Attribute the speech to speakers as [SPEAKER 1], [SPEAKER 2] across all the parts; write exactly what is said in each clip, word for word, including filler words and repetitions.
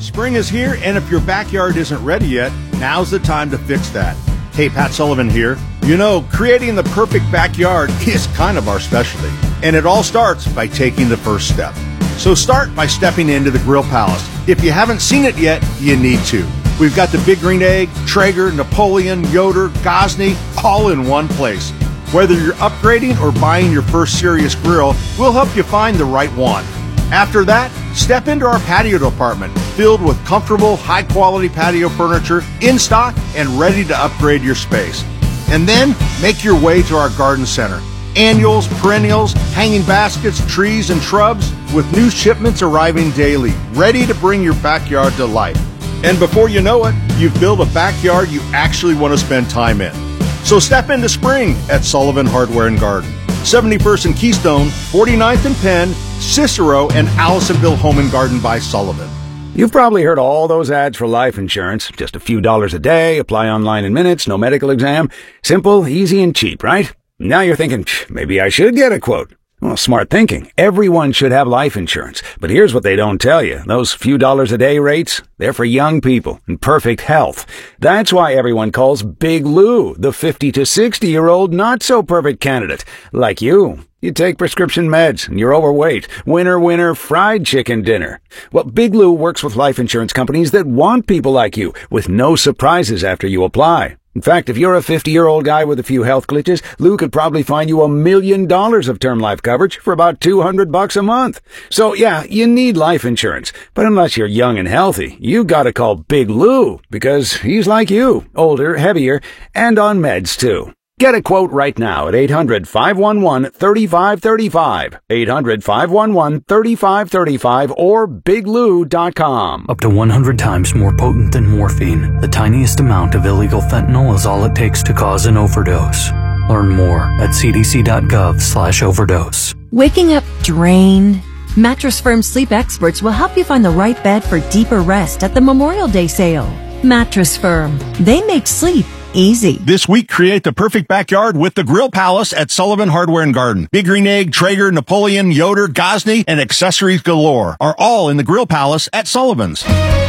[SPEAKER 1] Spring is here, and if your backyard isn't ready yet, now's the time to fix that. Hey, Pat Sullivan here. You know, creating the perfect backyard is kind of our specialty, and it all starts by taking the first step. So start by stepping into the Grill Palace. If you haven't seen it yet, you need to. We've got the Big Green Egg, Traeger, Napoleon, Yoder, Gosney, all in one place. Whether you're upgrading or buying your first serious grill, we'll help you find the right one. After that, step into our patio department, filled with comfortable, high-quality patio furniture in stock and ready to upgrade your space. And then, make your way to our garden center. Annuals, perennials, hanging baskets, trees, and shrubs, with new shipments arriving daily, ready to bring your backyard to life. And before you know it, you've built a backyard you actually want to spend time in. So step into spring at Sullivan Hardware and Garden. seventy-first and Keystone, forty-ninth and Penn, Cicero, and Allisonville Home and Garden by Sullivan.
[SPEAKER 2] You've probably heard all those ads for life insurance. Just a few dollars a day, apply online in minutes, no medical exam. Simple, easy, and cheap, right? Now you're thinking, maybe I should get a quote. Well, smart thinking. Everyone should have life insurance. But here's what they don't tell you. Those few dollars a day rates, they're for young people in perfect health. That's why everyone calls Big Lou the fifty to sixty-year-old not-so-perfect candidate. Like you. You take prescription meds, and you're overweight. Winner, winner, fried chicken dinner. Well, Big Lou works with life insurance companies that want people like you, with no surprises after you apply. In fact, if you're a fifty-year-old guy with a few health glitches, Lou could probably find you a million dollars of term life coverage for about two hundred bucks a month. So yeah, you need life insurance. But unless you're young and healthy, you gotta call Big Lou, because he's like you, older, heavier, and on meds too. Get a quote right now at eight hundred, five one one, three five three five, eight hundred, five one one, three five three five, or big lou dot com.
[SPEAKER 3] Up to one hundred times more potent than morphine, the tiniest amount of illegal fentanyl is all it takes to cause an overdose. Learn more at c d c dot gov slash overdose.
[SPEAKER 4] Waking up drained? Mattress Firm sleep experts will help you find the right bed for deeper rest at the Memorial Day sale. Mattress Firm. They make sleep easy.
[SPEAKER 1] This week, create the perfect backyard with the Grill Palace at Sullivan Hardware and Garden. Big Green Egg, Traeger, Napoleon, Yoder, Gosney, and accessories galore are all in the Grill Palace at Sullivan's.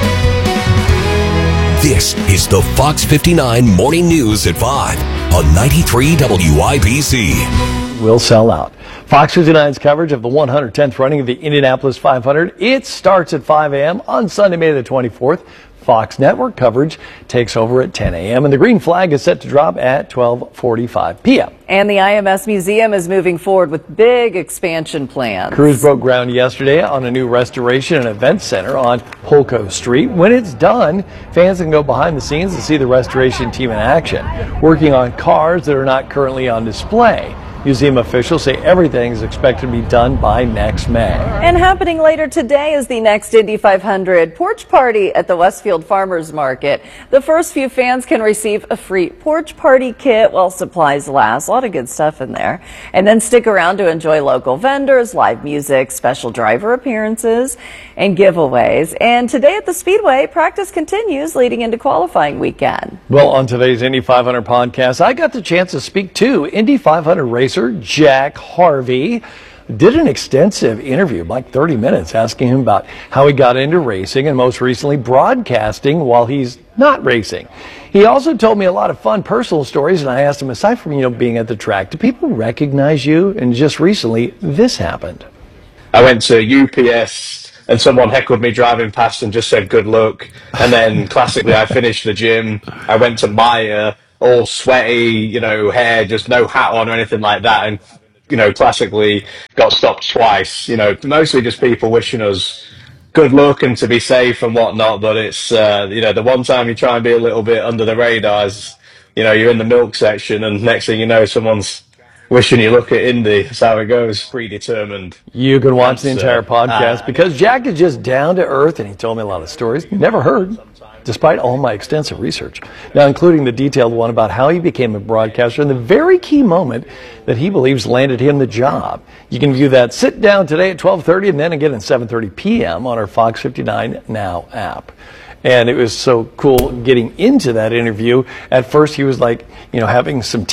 [SPEAKER 5] This is the Fox fifty-nine Morning News at five on ninety-three W I B C.
[SPEAKER 6] Will sell out. Fox fifty-nine's coverage of the one hundred tenth running of the Indianapolis five hundred. It starts at five a m on Sunday, May the twenty-fourth. Fox Network coverage takes over at ten a m and the green flag is set to drop at twelve forty-five p m
[SPEAKER 7] And the I M S Museum is moving forward with big expansion plans.
[SPEAKER 6] Crews broke ground yesterday on a new restoration and event center on Holco Street. When it's done, fans can go behind the scenes to see the restoration team in action, working on cars that are not currently on display. Museum officials say everything is expected to be done by next May.
[SPEAKER 7] And happening later today is the next Indy five hundred porch party at the Westfield Farmers Market. The first few fans can receive a free porch party kit while supplies last. A lot of good stuff in there. And then stick around to enjoy local vendors, live music, special driver appearances, and giveaways. And today at the Speedway, practice continues leading into qualifying weekend.
[SPEAKER 6] Well, on today's Indy five hundred podcast, I got the chance to speak to Indy five hundred racer Jack Harvey. Did an extensive interview, like thirty minutes, asking him about how he got into racing and most recently broadcasting while he's not racing. He also told me a lot of fun personal stories, and I asked him, aside from, you know, being at the track, do people recognize you? And just recently, this happened.
[SPEAKER 8] I went to U P S and someone heckled me driving past and just said good luck. And then classically, I finished the gym. I went to Maya, all sweaty, you know, hair, just no hat on or anything like that. And, you know, classically got stopped twice, you know, mostly just people wishing us good luck and to be safe and whatnot. But it's, uh, you know, the one time you try and be a little bit under the radars, you know, you're in the milk section and next thing you know, somene's wishing you luck at Indy. That's how it goes. Predetermined.
[SPEAKER 6] You can watch the entire
[SPEAKER 8] uh,
[SPEAKER 6] podcast
[SPEAKER 8] uh,
[SPEAKER 6] because Jack is just down to earth and he told me a lot of stories you never heard, despite all my extensive research. Now, including the detailed one about how he became a broadcaster and the very key moment that he believes landed him the job. You can view that sit down today at twelve thirty and then again at seven thirty p m on our Fox fifty-nine Now app. And it was so cool getting into that interview. At first, he was like, you know, having some tea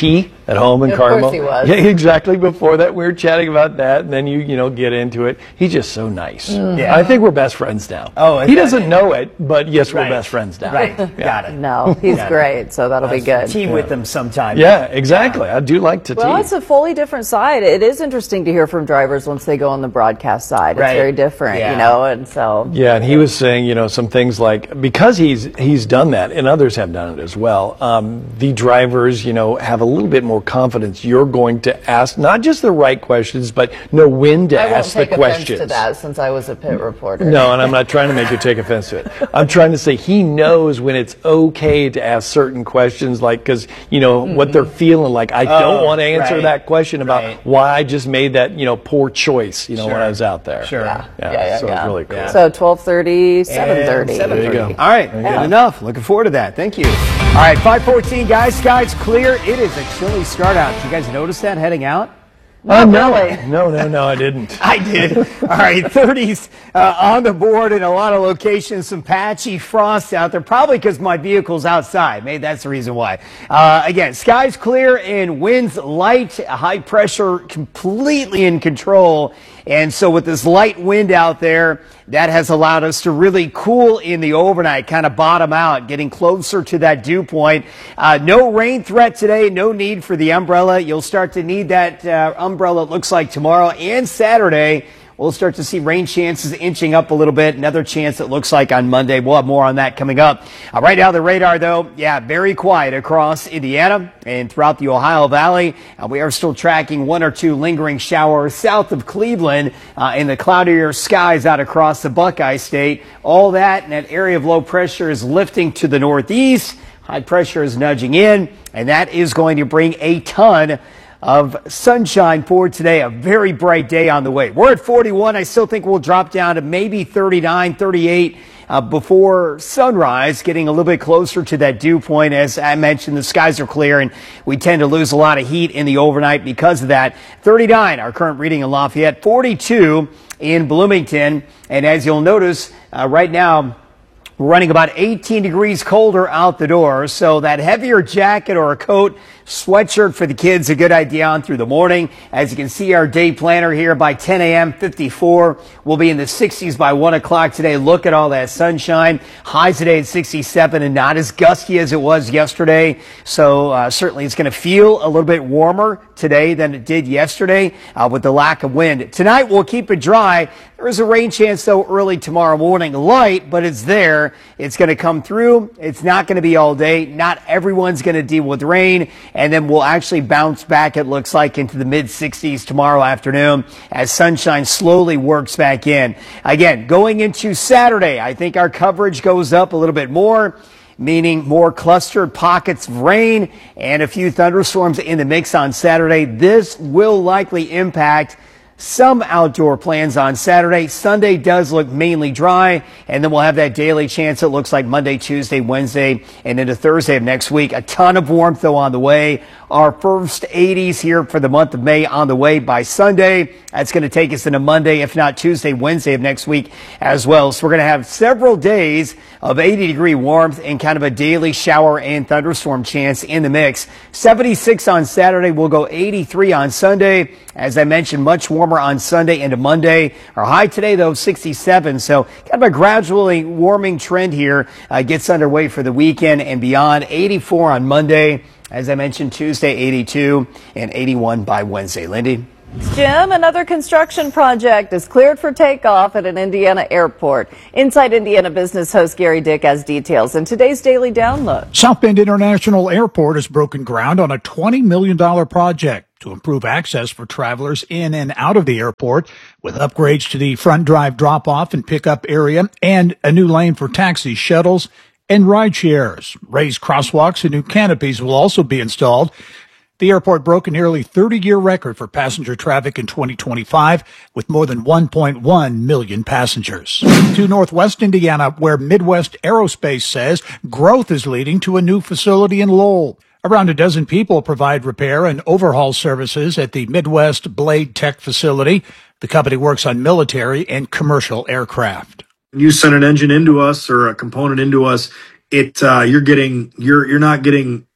[SPEAKER 6] at home in
[SPEAKER 7] Of
[SPEAKER 6] Carmel.
[SPEAKER 7] course he was.
[SPEAKER 6] Yeah, exactly. Before that, we were chatting about that, and then you, you know, get into it. He's just so nice.
[SPEAKER 7] Mm.
[SPEAKER 9] Yeah.
[SPEAKER 6] I think we're best friends now.
[SPEAKER 9] Oh,
[SPEAKER 6] he doesn't know it, but yes, we're
[SPEAKER 9] Right.
[SPEAKER 6] best friends now.
[SPEAKER 9] Right.
[SPEAKER 6] Yeah.
[SPEAKER 9] Got it.
[SPEAKER 7] No, he's
[SPEAKER 9] Got it.
[SPEAKER 7] great, so that'll be good.
[SPEAKER 9] Tea with them sometime.
[SPEAKER 6] Yeah, exactly. I do like to
[SPEAKER 7] Well,
[SPEAKER 6] tease.
[SPEAKER 7] it's a fully different side. It is interesting to hear from drivers once they go on the broadcast side. It's
[SPEAKER 9] Right.
[SPEAKER 7] very different,
[SPEAKER 9] Yeah.
[SPEAKER 7] you know, and so.
[SPEAKER 6] Yeah, and he was saying, you know, some things like, because he's he's done that, and others have done it as well, um, the drivers, you know, have a little bit more confidence. You're going to ask not just the right questions, but know when to
[SPEAKER 7] I won't
[SPEAKER 6] ask the
[SPEAKER 7] take offense
[SPEAKER 6] questions.
[SPEAKER 7] to that since I was a pit reporter.
[SPEAKER 6] No, and I'm not trying to make you take offense to it. I'm trying to say he knows when it's okay to ask certain questions, like, because, you know, mm-hmm. what they're feeling like. I
[SPEAKER 9] Oh,
[SPEAKER 6] don't want to answer
[SPEAKER 9] right.
[SPEAKER 6] that question about
[SPEAKER 9] Right.
[SPEAKER 6] why I just made that, you know, poor choice, you know,
[SPEAKER 9] Sure.
[SPEAKER 6] when I was out there.
[SPEAKER 9] Sure.
[SPEAKER 7] Yeah,
[SPEAKER 6] Yeah,
[SPEAKER 7] yeah, yeah.
[SPEAKER 6] so
[SPEAKER 7] yeah.
[SPEAKER 6] it's really cool.
[SPEAKER 9] Yeah.
[SPEAKER 7] So twelve thirty, seven thirty.
[SPEAKER 9] seven thirty.
[SPEAKER 6] There you go.
[SPEAKER 9] All right, good enough. Looking forward to that. Thank you. All right, five fourteen, guys. Sky's clear. It is a chilly start out. Did you guys notice that heading out?
[SPEAKER 6] Oh, no.
[SPEAKER 7] really.
[SPEAKER 6] No, no, no, I didn't.
[SPEAKER 9] I did. All right, thirties uh, on the board in a lot of locations. Some patchy frost out there, probably because my vehicle's outside. Maybe that's the reason why. Uh, again, skies clear and winds light. High pressure completely in control. And so with this light wind out there, that has allowed us to really cool in the overnight, kind of bottom out, getting closer to that dew point. Uh, no rain threat today, no need for the umbrella. You'll start to need that uh, umbrella, it looks like, tomorrow and Saturday. We'll start to see rain chances inching up a little bit. Another chance, it looks like, on Monday. We'll have more on that coming up. Uh, right now, the radar, though, yeah, very quiet across Indiana and throughout the Ohio Valley. Uh, we are still tracking one or two lingering showers south of Cleveland uh, in the cloudier skies out across the Buckeye State. All that and that area of low pressure is lifting to the northeast. High pressure is nudging in, and that is going to bring a ton of sunshine for today. A very bright day on the way. We're at forty-one. I still think we'll drop down to maybe thirty-nine, thirty-eight uh, before sunrise, getting a little bit closer to that dew point. As I mentioned, the skies are clear and we tend to lose a lot of heat in the overnight because of that. thirty-nine, our current reading in Lafayette, forty-two in Bloomington. And as you'll notice, uh, right now, we're running about eighteen degrees colder out the door, so that heavier jacket or a coat, sweatshirt for the kids, a good idea on through the morning. As you can see, our day planner here by ten a m, fifty-four. We'll be in the sixties by one o'clock today. Look at all that sunshine. Highs today at sixty-seven and not as gusty as it was yesterday. So uh, certainly it's going to feel a little bit warmer today than it did yesterday uh, with the lack of wind. Tonight we'll keep it dry. There is a rain chance, though, early tomorrow morning. Light, but it's there. It's going to come through. It's not going to be all day. Not everyone's going to deal with rain. And then we'll actually bounce back, it looks like, into the mid sixties tomorrow afternoon as sunshine slowly works back in. Again, going into Saturday, I think our coverage goes up a little bit more, meaning more clustered pockets of rain and a few thunderstorms in the mix on Saturday. This will likely impact some outdoor plans on Saturday. Sunday does look mainly dry, and then we'll have that daily chance, it looks like, Monday, Tuesday, Wednesday, and into Thursday of next week. A ton of warmth, though, on the way. Our first eighties here for the month of May on the way by Sunday. That's going to take us into Monday, if not Tuesday, Wednesday of next week as well. So we're going to have several days of eighty degree warmth and kind of a daily shower and thunderstorm chance in the mix. seventy-six on Saturday. We'll go eighty-three on Sunday. As I mentioned, much warmer on Sunday into Monday. Our high today, though, sixty-seven. So kind of a gradually warming trend here uh, gets underway for the weekend and beyond. eighty-four on Monday. As I mentioned, Tuesday, eighty-two and eighty-one by Wednesday. Lindy?
[SPEAKER 7] Jim, another construction project is cleared for takeoff at an Indiana airport. Inside Indiana Business host Gary Dick has details in today's Daily Download.
[SPEAKER 10] South Bend International Airport has broken ground on a twenty million dollars project to improve access for travelers in and out of the airport, with upgrades to the front drive drop-off and pickup area and a new lane for taxis, shuttles, and ride shares. Raised crosswalks and new canopies will also be installed. The airport broke a nearly thirty-year record for passenger traffic in twenty twenty-five, with more than one point one million passengers. To Northwest Indiana, where Midwest Aerospace says growth is leading to a new facility in Lowell. Around a dozen people provide repair and overhaul services at the Midwest Blade Tech facility. The company works on military and commercial aircraft.
[SPEAKER 11] You send an engine into us or a component into us, it uh, you're getting you're you're not getting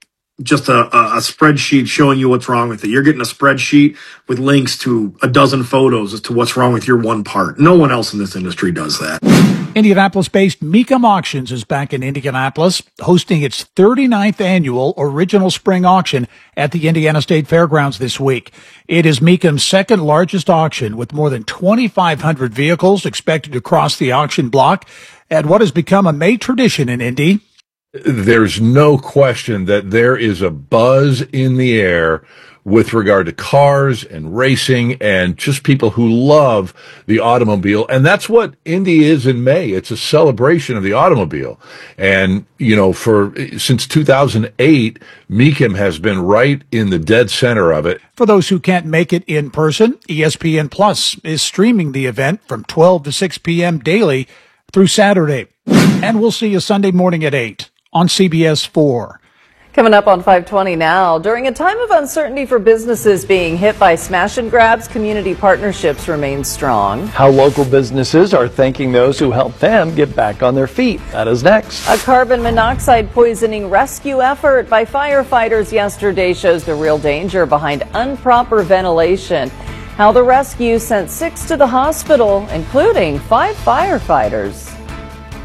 [SPEAKER 11] just a, a spreadsheet showing you what's wrong with it. You're getting a spreadsheet with links to a dozen photos as to what's wrong with your one part. No one else in this industry does that.
[SPEAKER 10] Indianapolis-based Mecum Auctions is back in Indianapolis, hosting its thirty-ninth annual Original Spring Auction at the Indiana State Fairgrounds this week. It is Mecum's second largest auction, with more than twenty-five hundred vehicles expected to cross the auction block at what has become a May tradition in Indy.
[SPEAKER 12] There's no question that there is a buzz in the air with regard to cars and racing and just people who love the automobile. And that's what Indy is in May. It's a celebration of the automobile. And, you know, for since two thousand eight, Mecum has been right in the dead center of it.
[SPEAKER 10] For those who can't make it in person, E S P N Plus is streaming the event from twelve to six p.m. daily through Saturday. And we'll see you Sunday morning at eight on C B S four.
[SPEAKER 7] Coming up on five twenty now, during a time of uncertainty for businesses being hit by smash and grabs, community partnerships remain strong.
[SPEAKER 6] How local businesses are thanking those who helped them get back on their feet. That is next.
[SPEAKER 7] A carbon monoxide poisoning rescue effort by firefighters yesterday shows the real danger behind improper ventilation. How the rescue sent six to the hospital, including five firefighters.